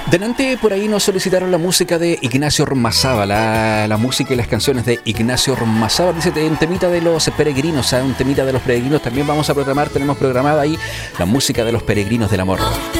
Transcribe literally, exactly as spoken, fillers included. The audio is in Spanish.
Delante por ahí nos solicitaron la música de Ignacio Ormazábal, la, la música y las canciones de Ignacio Ormazábal. Dice un temita de los peregrinos, ¿eh? Un temita de los peregrinos. También vamos a programar, tenemos programada ahí la música de los peregrinos del amor.